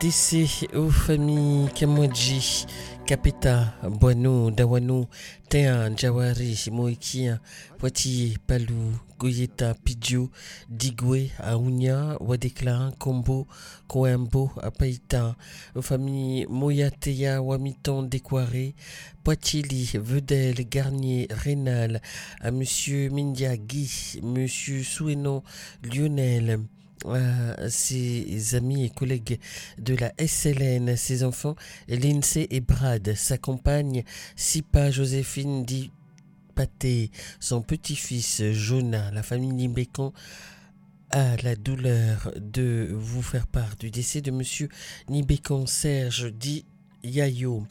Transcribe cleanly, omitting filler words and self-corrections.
Décès aux familles Kamwadji, Kapeta, Boinou, Dawanou, Théan, Jawari, Moikia, Poitiers, Palou, Goyeta, Pidjo, Digwe, Aounia, Wadekla, Kombo, Coimbo, Apaïta, aux familles Moyatea, Wamiton, Décoiré, Poitiers, Vedel, Garnier, Rénal, à Monsieur Mindia, Guy, Monsieur Soueno, Lionel, ses amis et collègues de la SLN, ses enfants Lindsay et Brad, sa compagne Sipa Joséphine Di Paté, son petit-fils Jonah. La famille Nibécon a la douleur de vous faire part du décès de Monsieur Nibécon Serge Di Yayo.